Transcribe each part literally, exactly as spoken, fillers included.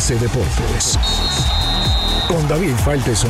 C Deportes, con David Faitelson.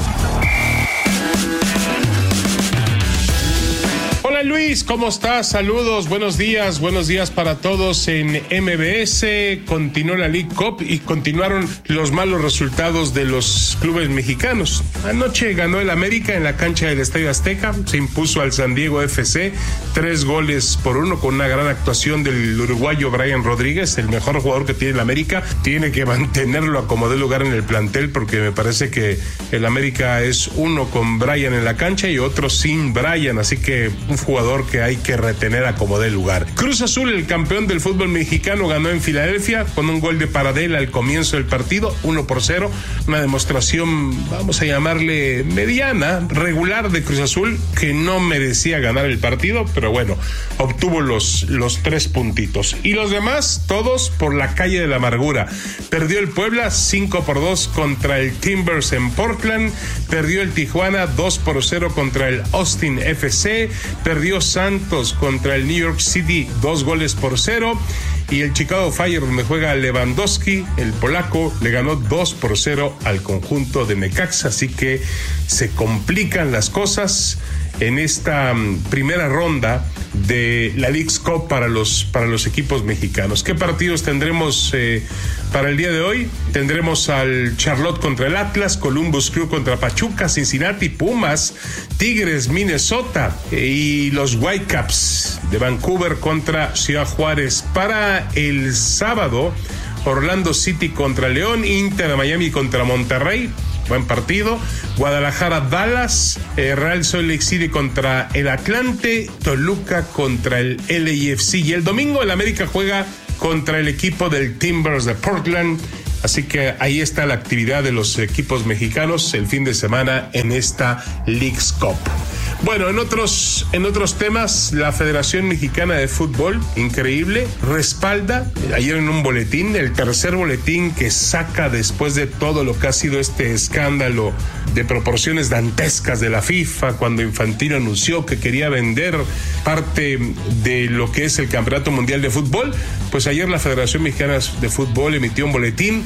Hola Luis, ¿cómo estás? Saludos, buenos días, buenos días para todos en M B S. Continuó la League Cup y continuaron los malos resultados de los clubes mexicanos. Anoche ganó el América en la cancha del Estadio Azteca, se impuso al San Diego F C, tres goles por uno con una gran actuación del uruguayo Brian Rodríguez, el mejor jugador que tiene el América. Tiene que mantenerlo a como dé lugar en el plantel porque me parece que el América es uno con Brian en la cancha y otro sin Brian, así que un jugador que hay que retener a como dé lugar. Cruz Azul, el campeón del fútbol mexicano, ganó en Filadelfia con un gol de Paradela al comienzo del partido, uno por cero, una demostración, vamos a llamarle mediana, regular de Cruz Azul, que no merecía ganar el partido, pero bueno, obtuvo los, los tres puntitos. Y los demás, todos por la calle de la amargura. Perdió el Puebla cinco por dos contra el Timbers en Portland, perdió el Tijuana dos por cero contra el Austin F C, perdió Santos contra el New York City dos goles por cero y el Chicago Fire, donde juega Lewandowski, el polaco, le ganó dos por cero al conjunto de Necaxa, así que se complican las cosas en esta um, primera ronda de la Leagues Cup para los, para los equipos mexicanos. ¿Qué partidos tendremos eh, para el día de hoy? Tendremos al Charlotte contra el Atlas, Columbus Crew contra Pachuca, Cincinnati, Pumas, Tigres, Minnesota eh, y los Whitecaps de Vancouver contra Ciudad Juárez. Para el sábado, Orlando City contra León, Inter de Miami contra Monterrey, buen partido. Guadalajara, Dallas, eh, Real Salt Lake City contra el Atlante, Toluca contra el L A F C. Y el domingo el América juega contra el equipo del Timbers de Portland. Así que ahí está la actividad de los equipos mexicanos el fin de semana en esta Leagues Cup. Bueno, en otros, en otros temas, la Federación Mexicana de Fútbol, increíble, respalda, ayer en un boletín, el tercer boletín que saca después de todo lo que ha sido este escándalo de proporciones dantescas de la FIFA, cuando Infantino anunció que quería vender parte de lo que es el Campeonato Mundial de Fútbol. Pues ayer la Federación Mexicana de Fútbol emitió un boletín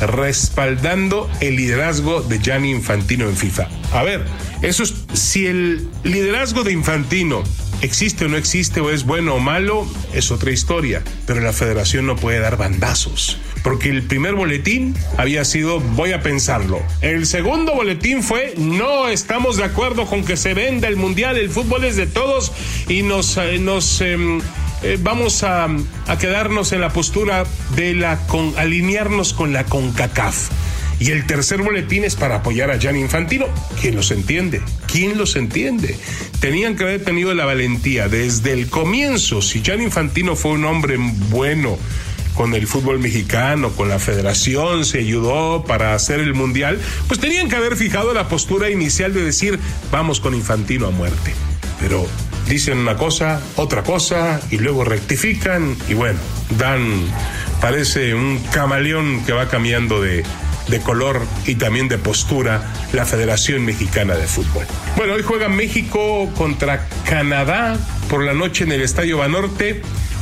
respaldando el liderazgo de Gianni Infantino en FIFA. A ver, eso es, si el liderazgo de Infantino existe o no existe, o es bueno o malo, es otra historia, pero la federación no puede dar bandazos, porque el primer boletín había sido voy a pensarlo, el segundo boletín fue no estamos de acuerdo con que se venda el mundial, el fútbol es de todos y nos, eh, nos eh, eh, vamos a, a quedarnos en la postura de la con, alinearnos con la CONCACAF. Y el tercer boletín es para apoyar a Gianni Infantino. ¿Quién los entiende? ¿Quién los entiende? Tenían que haber tenido la valentía desde el comienzo. Si Gianni Infantino fue un hombre bueno con el fútbol mexicano, con la federación, se ayudó para hacer el mundial, pues tenían que haber fijado la postura inicial de decir, vamos con Infantino a muerte. Pero dicen una cosa, otra cosa, y luego rectifican, y bueno, dan, parece un camaleón que va cambiando de... de color y también de postura la Federación Mexicana de Fútbol. Bueno, hoy juega México contra Canadá por la noche en el Estadio Banorte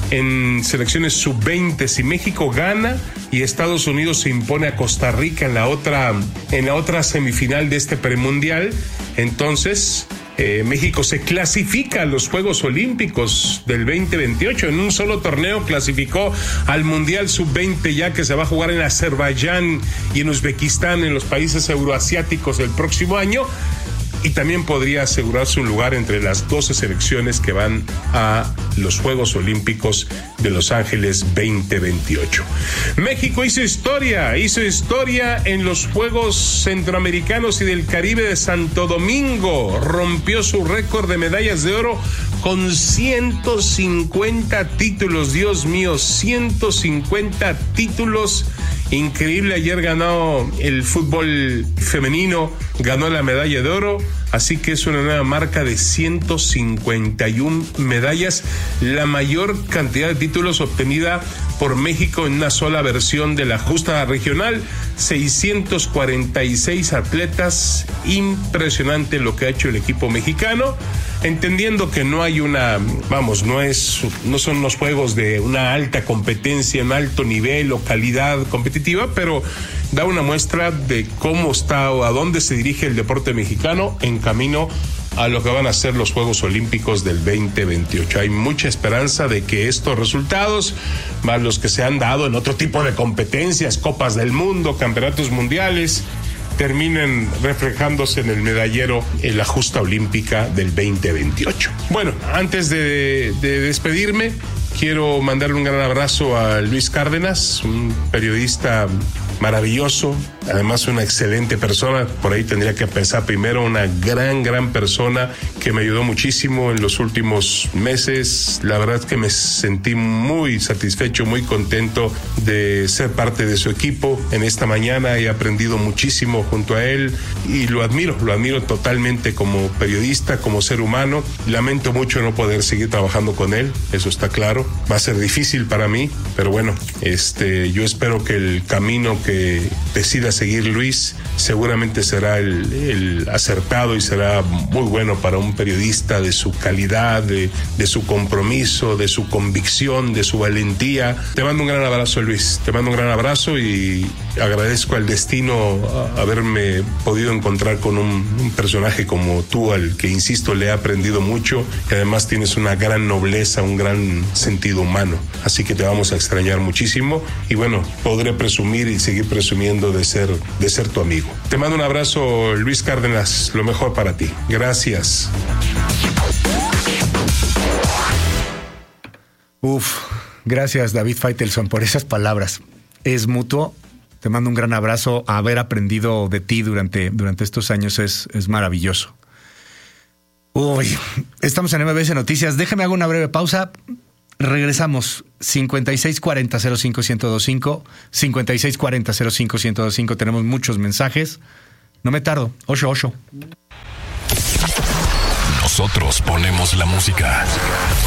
en selecciones sub veinte. Si México gana y Estados Unidos se impone a Costa Rica en la otra, en la otra semifinal de este premundial, entonces Eh, México se clasifica a los Juegos Olímpicos del veinte veintiocho. En un solo torneo clasificó al Mundial sub veinte, ya que se va a jugar en Azerbaiyán y en Uzbekistán, en los países euroasiáticos el próximo año. Y también podría asegurarse un lugar entre las doce selecciones que van a los Juegos Olímpicos de Los Ángeles veinte veintiocho. México hizo historia, hizo historia en los Juegos Centroamericanos y del Caribe de Santo Domingo. Rompió su récord de medallas de oro con ciento cincuenta títulos. Dios mío, ciento cincuenta títulos. Increíble, ayer ganó el fútbol femenino, ganó la medalla de oro, así que es una nueva marca de ciento cincuenta y una medallas, la mayor cantidad de títulos obtenida por México en una sola versión de la justa regional. Seiscientos cuarenta y seis atletas, impresionante lo que ha hecho el equipo mexicano, entendiendo que no hay una, vamos, no es, no son los juegos de una alta competencia, un alto nivel o calidad competitiva, pero da una muestra de cómo está o a dónde se dirige el deporte mexicano en camino a lo que van a ser los Juegos Olímpicos del veinte veintiocho. Hay mucha esperanza de que estos resultados, más los que se han dado en otro tipo de competencias, Copas del Mundo, Campeonatos Mundiales, terminen reflejándose en el medallero en la justa olímpica del veinte veintiocho. Bueno, antes de, de despedirme, quiero mandarle un gran abrazo a Luis Cárdenas, un periodista maravilloso, además una excelente persona. Por ahí tendría que pensar primero, una gran, gran persona que me ayudó muchísimo en los últimos meses. La verdad es que me sentí muy satisfecho, muy contento de ser parte de su equipo. En esta mañana he aprendido muchísimo junto a él y lo admiro, lo admiro totalmente como periodista, como ser humano. Lamento mucho no poder seguir trabajando con él, eso está claro. Va a ser difícil para mí, pero bueno, este, yo espero que el camino que decida seguir Luis seguramente será el, el acertado y será muy bueno para un periodista de su calidad, de, de su compromiso, de su convicción, de su valentía. Te mando un gran abrazo, Luis, te mando un gran abrazo y agradezco al destino haberme podido encontrar con un, un personaje como tú, al que, insisto, le he aprendido mucho y además tienes una gran nobleza, un gran sentido humano. Así que te vamos a extrañar muchísimo y bueno, podré presumir y seguir presumiendo de ser, de ser tu amigo. Te mando un abrazo, Luis Cárdenas, lo mejor para ti. Gracias. Uf, gracias David Faitelson por esas palabras. Es mutuo. Te mando un gran abrazo. Haber aprendido de ti durante, durante estos años es, es maravilloso. Uy, estamos en M B S Noticias. Déjame hago una breve pausa. Regresamos. cincuenta y seis cuarenta cero cinco uno cero dos cinco, cincuenta y seis cuarenta cero cinco uno cero dos cinco. Tenemos muchos mensajes. No me tardo. Ocho, ocho. Nosotros ponemos la música.